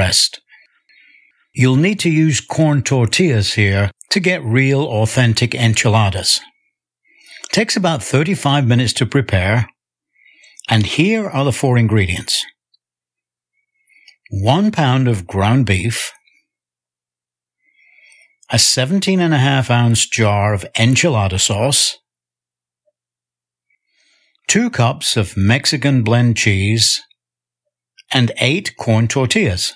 best. You'll need to use corn tortillas here to get real authentic enchiladas. It takes about 35 minutes to prepare, and here are the 4 ingredients. 1 pound of ground beef, a 17.5-ounce jar of enchilada sauce, 2 cups of Mexican blend cheese, and 8 corn tortillas.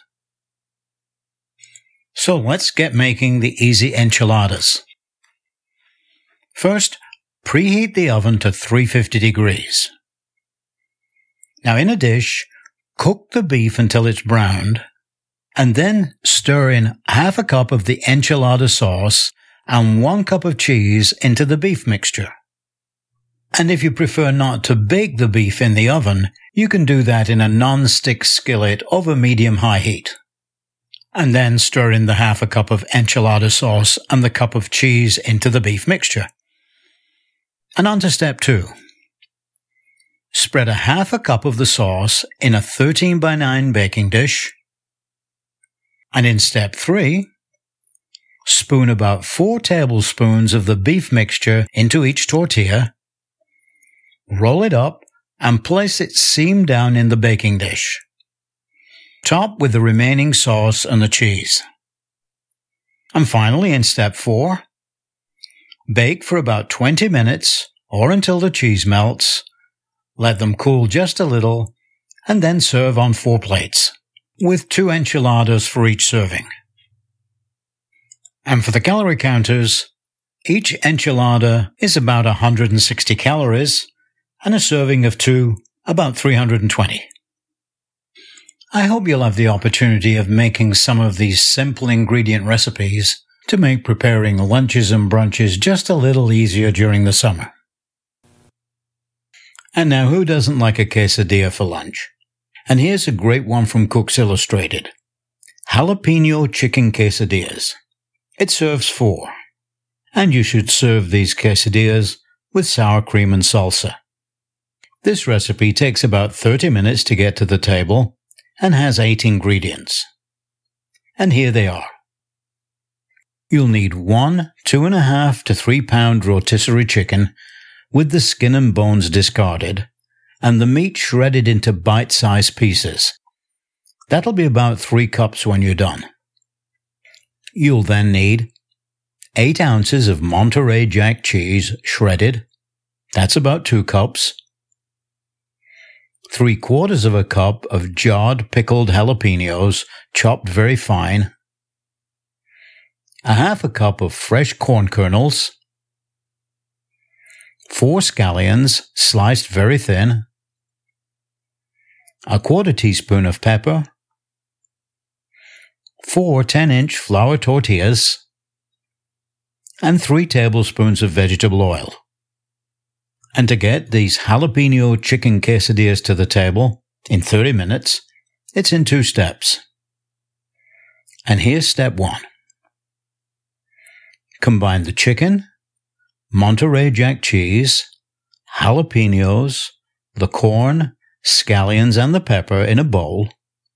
So let's get making the easy enchiladas. First, preheat the oven to 350 degrees. Now in a dish, cook the beef until it's browned, and then stir in half a cup of the enchilada sauce and 1 cup of cheese into the beef mixture. And if you prefer not to bake the beef in the oven, you can do that in a non-stick skillet over medium-high heat. And then stir in the half a cup of enchilada sauce and the cup of cheese into the beef mixture. And on to step 2. Spread a half a cup of the sauce in a 13x9 baking dish. And in step 3, spoon about 4 tablespoons of the beef mixture into each tortilla, roll it up, and place it seam down in the baking dish. Top with the remaining sauce and the cheese. And finally, in step 4, bake for about 20 minutes or until the cheese melts. Let them cool just a little, and then serve on 4 plates, with 2 enchiladas for each serving. And for the calorie counters, each enchilada is about 160 calories, and a serving of 2, about 320. I hope you'll have the opportunity of making some of these simple ingredient recipes to make preparing lunches and brunches just a little easier during the summer. And now, who doesn't like a quesadilla for lunch? And here's a great one from Cooks Illustrated. Jalapeno chicken quesadillas. It serves 4. And you should serve these quesadillas with sour cream and salsa. This recipe takes about 30 minutes to get to the table and has 8 ingredients. And here they are. You'll need 1 2.5 to 3 pound rotisserie chicken with the skin and bones discarded and the meat shredded into bite-sized pieces. That'll be about 3 cups when you're done. You'll then need 8 ounces of Monterey Jack cheese shredded. That's about 2 cups. 3/4 of a cup of jarred pickled jalapenos, chopped very fine. A half a cup of fresh corn kernels. 4 scallions, sliced very thin. 1/4 teaspoon of pepper. 4 10-inch flour tortillas. And 3 tablespoons of vegetable oil. And to get these jalapeno chicken quesadillas to the table in 30 minutes, it's in 2 steps. And here's step 1. Combine the chicken, Monterey Jack cheese, jalapenos, the corn, scallions, and the pepper in a bowl.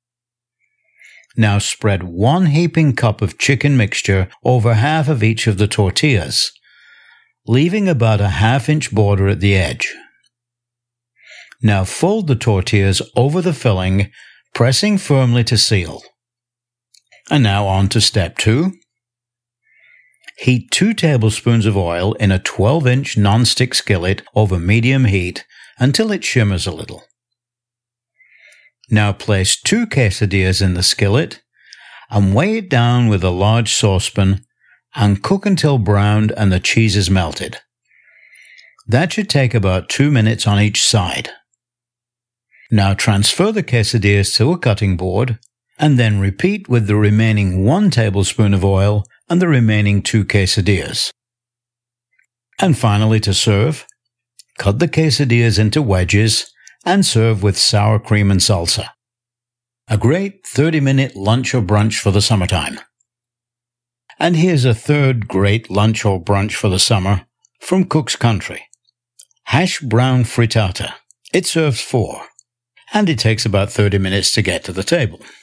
Now spread 1 heaping cup of chicken mixture over half of each of the tortillas, leaving about a 1/2-inch border at the edge. Now fold the tortillas over the filling, pressing firmly to seal. And now on to step 2. Heat 2 tablespoons of oil in a 12-inch non-stick skillet over medium heat until it shimmers a little. Now place 2 quesadillas in the skillet and weigh it down with a large saucepan and cook until browned and the cheese is melted. That should take about 2 minutes on each side. Now transfer the quesadillas to a cutting board and then repeat with the remaining 1 tablespoon of oil and the remaining 2 quesadillas. And finally, to serve, cut the quesadillas into wedges and serve with sour cream and salsa. A great 30-minute lunch or brunch for the summertime. And here's a third great lunch or brunch for the summer from Cook's Country. Hash brown frittata. It serves 4, and it takes about 30 minutes to get to the table.